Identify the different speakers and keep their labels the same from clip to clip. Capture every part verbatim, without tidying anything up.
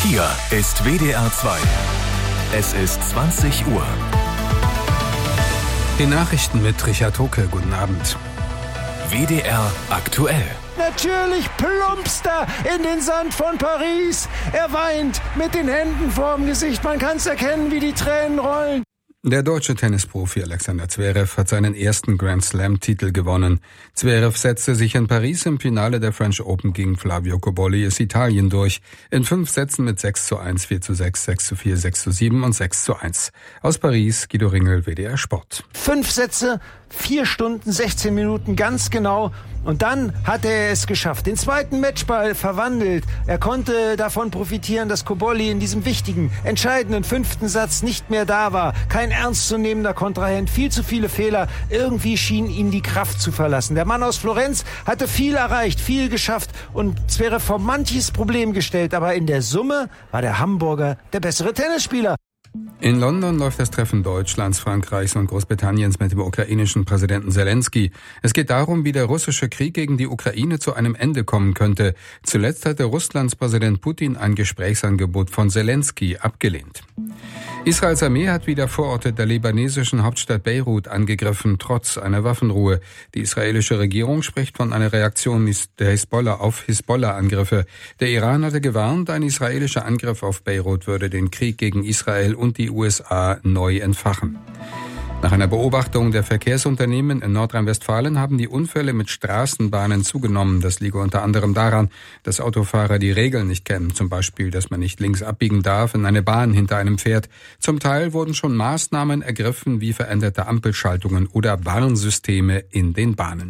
Speaker 1: Hier ist W D R zwei. Es ist zwanzig Uhr.
Speaker 2: Die Nachrichten mit Richard Hocke. Guten Abend.
Speaker 1: W D R aktuell.
Speaker 3: Natürlich plumpst er in den Sand von Paris. Er weint mit den Händen vorm Gesicht. Man kann es erkennen, wie die Tränen rollen.
Speaker 2: Der deutsche Tennisprofi Alexander Zverev hat seinen ersten Grand-Slam-Titel gewonnen. Zverev setzte sich in Paris im Finale der French Open gegen Flavio Cobolli Italien durch. In fünf Sätzen mit sechs zu eins, vier zu sechs, sechs zu vier, sechs zu sieben und sechs zu eins. Aus Paris, Guido Ringel, W D R Sport.
Speaker 3: Fünf Sätze, vier Stunden, sechzehn Minuten, ganz genau. Und dann hat er es geschafft. Den zweiten Matchball verwandelt. Er konnte davon profitieren, dass Cobolli in diesem wichtigen, entscheidenden fünften Satz nicht mehr da war. Kein ernstzunehmender Kontrahent, viel zu viele Fehler. Irgendwie schien ihn die Kraft zu verlassen. Der Mann aus Florenz hatte viel erreicht, viel geschafft und Zverev vor manches Problem gestellt. Aber in der Summe war der Hamburger der bessere Tennisspieler.
Speaker 2: In London läuft das Treffen Deutschlands, Frankreichs und Großbritanniens mit dem ukrainischen Präsidenten Zelensky. Es geht darum, wie der russische Krieg gegen die Ukraine zu einem Ende kommen könnte. Zuletzt hatte Russlands Präsident Putin ein Gesprächsangebot von Zelensky abgelehnt. Israels Armee hat wieder Vororte der libanesischen Hauptstadt Beirut angegriffen, trotz einer Waffenruhe. Die israelische Regierung spricht von einer Reaktion der Hisbollah auf Hisbollah-Angriffe. Der Iran hatte gewarnt, ein israelischer Angriff auf Beirut würde den Krieg gegen Israel und die U S A neu entfachen. Nach einer Beobachtung der Verkehrsunternehmen in Nordrhein-Westfalen haben die Unfälle mit Straßenbahnen zugenommen. Das liege unter anderem daran, dass Autofahrer die Regeln nicht kennen. Zum Beispiel, dass man nicht links abbiegen darf, wenn eine Bahn hinter einem fährt. Zum Teil wurden schon Maßnahmen ergriffen, wie veränderte Ampelschaltungen oder Warnsysteme in den Bahnen.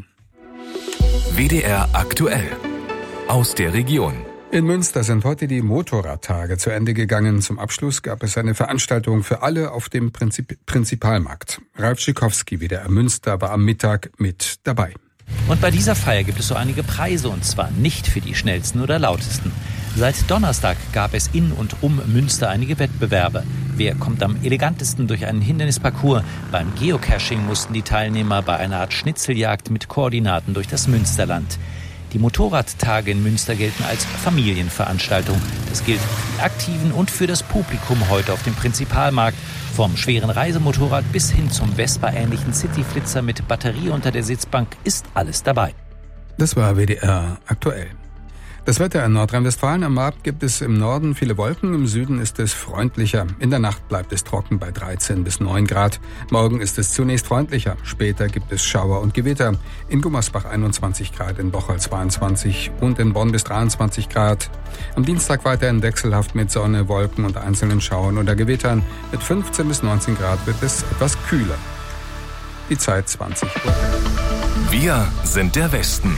Speaker 1: W D R aktuell. Aus der Region.
Speaker 2: In Münster sind heute die Motorradtage zu Ende gegangen. Zum Abschluss gab es eine Veranstaltung für alle auf dem Prinzip- Prinzipalmarkt. Ralf Schikowski, W D R Münster, war am Mittag mit dabei.
Speaker 4: Und bei dieser Feier gibt es so einige Preise, und zwar nicht für die schnellsten oder lautesten. Seit Donnerstag gab es in und um Münster einige Wettbewerbe. Wer kommt am elegantesten durch einen Hindernisparcours? Beim Geocaching mussten die Teilnehmer bei einer Art Schnitzeljagd mit Koordinaten durch das Münsterland. Die Motorradtage in Münster gelten als Familienveranstaltung. Das gilt für die Aktiven und für das Publikum heute auf dem Prinzipalmarkt. Vom schweren Reisemotorrad bis hin zum Vespa-ähnlichen Cityflitzer mit Batterie unter der Sitzbank ist alles dabei.
Speaker 2: Das war W D R aktuell. Das Wetter in Nordrhein-Westfalen: Am Abend gibt es im Norden viele Wolken, im Süden ist es freundlicher. In der Nacht bleibt es trocken bei dreizehn bis neun Grad. Morgen ist es zunächst freundlicher, später gibt es Schauer und Gewitter. In Gummersbach einundzwanzig Grad, in Bocholt zweiundzwanzig und in Bonn bis dreiundzwanzig Grad. Am Dienstag weiterhin wechselhaft mit Sonne, Wolken und einzelnen Schauern oder Gewittern. Mit fünfzehn bis neunzehn Grad wird es etwas kühler. Die Zeit zwanzig Uhr.
Speaker 1: Wir sind der Westen.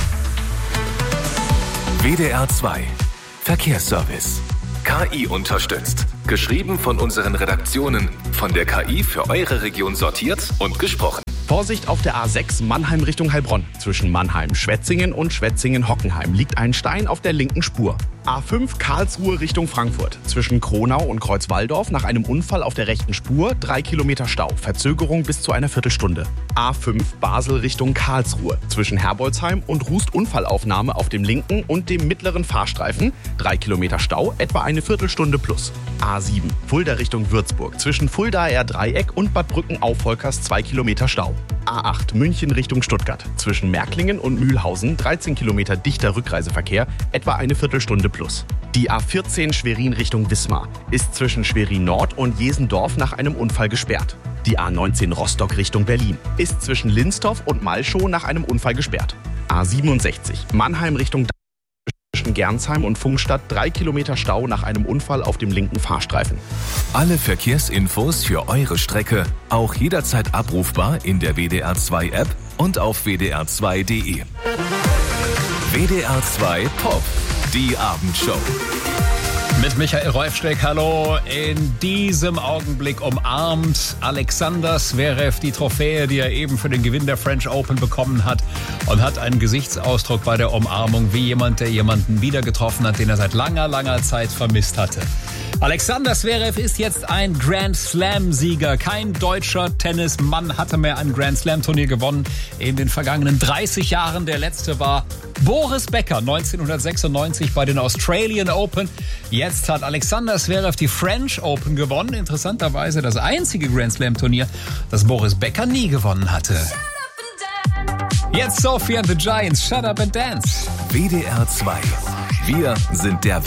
Speaker 1: W D R zwei. Verkehrsservice. K I unterstützt. Geschrieben von unseren Redaktionen. Von der K I für eure Region sortiert und gesprochen.
Speaker 5: Vorsicht auf der A sechs Mannheim Richtung Heilbronn. Zwischen Mannheim-Schwetzingen und Schwetzingen-Hockenheim liegt ein Stein auf der linken Spur. A fünf Karlsruhe Richtung Frankfurt. Zwischen Kronau und Kreuzwaldorf nach einem Unfall auf der rechten Spur drei Kilometer Stau. Verzögerung bis zu einer Viertelstunde. A fünf Basel Richtung Karlsruhe. Zwischen Herbolzheim und Rust Unfallaufnahme auf dem linken und dem mittleren Fahrstreifen. drei Kilometer Stau, etwa eine Viertelstunde plus. A sieben Fulda Richtung Würzburg. Zwischen Fuldaer Dreieck und Bad Brücken-Aufholkers zwei Kilometer Stau. A acht München Richtung Stuttgart. Zwischen Märklingen und Mühlhausen dreizehn Kilometer dichter Rückreiseverkehr, etwa eine Viertelstunde plus. Die A vierzehn Schwerin Richtung Wismar ist zwischen Schwerin Nord und Jesendorf nach einem Unfall gesperrt. Die A neunzehn Rostock Richtung Berlin ist zwischen Linstorf und Malchow nach einem Unfall gesperrt. A siebenundsechzig Mannheim Richtung zwischen Gernsheim und Pfungstadt drei Kilometer Stau nach einem Unfall auf dem linken Fahrstreifen.
Speaker 1: Alle Verkehrsinfos für eure Strecke auch jederzeit abrufbar in der W D R zwei App und auf w d r zwei punkt d e. W D R zwei Pop, die Abendshow.
Speaker 6: Mit Michael Räufsteck, hallo. In diesem Augenblick umarmt Alexander Zverev die Trophäe, die er eben für den Gewinn der French Open bekommen hat, und hat einen Gesichtsausdruck bei der Umarmung wie jemand, der jemanden wieder getroffen hat, den er seit langer, langer Zeit vermisst hatte. Alexander Zverev ist jetzt ein Grand Slam-Sieger. Kein deutscher Tennismann hatte mehr ein Grand Slam-Turnier gewonnen in den vergangenen dreißig Jahren. Der letzte war Boris Becker neunzehnhundertsechsundneunzig bei den Australian Open. Jetzt hat Alexander Zverev die French Open gewonnen. Interessanterweise das einzige Grand Slam-Turnier, das Boris Becker nie gewonnen hatte. Jetzt Sophie and the Giants, Shut Up and Dance.
Speaker 1: W D R zwei. Wir sind der